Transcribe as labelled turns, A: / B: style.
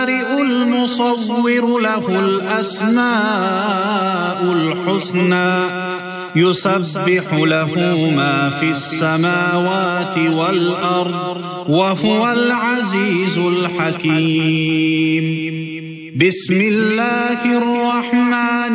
A: المصور له الأسماء الحسنى يسبح له ما في السماوات والأرض وهو العزيز الحكيم. بسم الله الرحمن